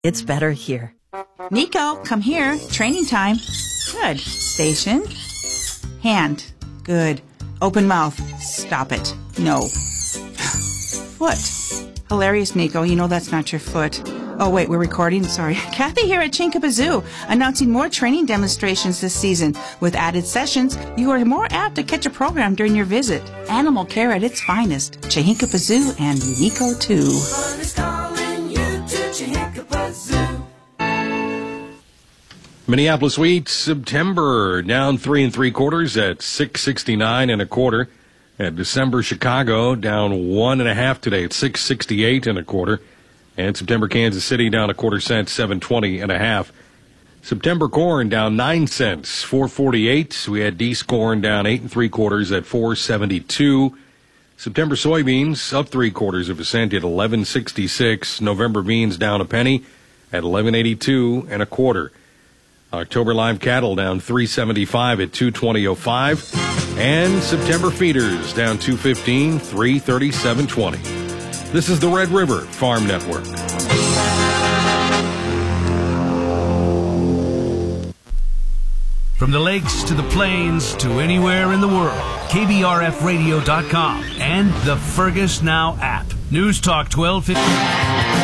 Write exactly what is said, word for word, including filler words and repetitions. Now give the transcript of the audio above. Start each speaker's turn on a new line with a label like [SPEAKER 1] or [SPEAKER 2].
[SPEAKER 1] It's better here.
[SPEAKER 2] Nico, come here. Training time. Good. Station. Hand. Good. Open mouth. Stop it. No. Foot. Hilarious, Nico. You know that's not your foot. Oh, wait, we're recording? Sorry. Kathy here at Chinkapazoo, announcing more training demonstrations this season. With added sessions, you are more apt to catch a program during your visit. Animal care at its finest. Chinkapazoo and Nico, too.
[SPEAKER 3] Minneapolis wheat, September, down three and three quarters at six sixty-nine and a quarter. At December, Chicago, down one and a half today at six sixty-eight and a quarter. And September, Kansas City, down a quarter cent, seven twenty and a half. September corn down nine cents, four forty-eight. We had Deese corn down eight and three quarters at four seventy-two. September soybeans up three quarters of a cent at eleven sixty-six. November beans down a penny at eleven eighty-two and a quarter. October live cattle down three seventy-five at two twenty oh five. And September feeders down two fifteen, three thirty-seven twenty. This is the Red River Farm Network.
[SPEAKER 4] From the lakes to the plains to anywhere in the world, K B R F radio dot com and the Fergus Now app. News Talk twelve fifty.